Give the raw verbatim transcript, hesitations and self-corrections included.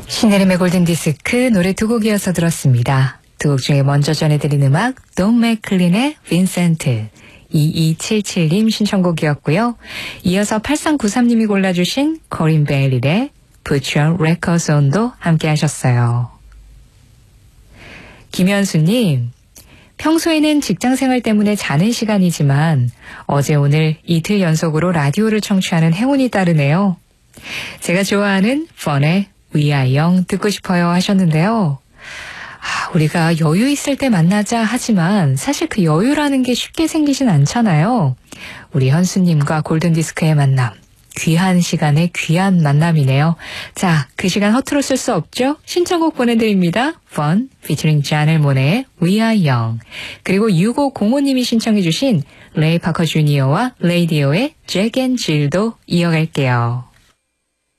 신혜림의 골든디스크 노래 두 곡 이어서 들었습니다. 두 곡 중에 먼저 전해드린 음악 돈 맥클린의 빈센트, 이이칠칠님 신청곡이었고요. 이어서 팔삼구삼님이 골라주신 코린 베일의 Put Your Records On도 함께 하셨어요. 김현수님, 평소에는 직장생활 때문에 자는 시간이지만 어제 오늘 이틀 연속으로 라디오를 청취하는 행운이 따르네요. 제가 좋아하는 펀의 We Are Young 듣고 싶어요 하셨는데요. 아, 우리가 여유 있을 때 만나자 하지만 사실 그 여유라는 게 쉽게 생기진 않잖아요. 우리 현수님과 골든디스크의 만남, 귀한 시간의 귀한 만남이네요. 자, 그 시간 허투루 쓸 수 없죠? 신청곡 보내드립니다. 펀 피처링 자넬 모네의 We Are Young, 그리고 육오공오님이 신청해 주신 레이 파커 주니어와 레이디오의 잭 앤 질도 이어갈게요.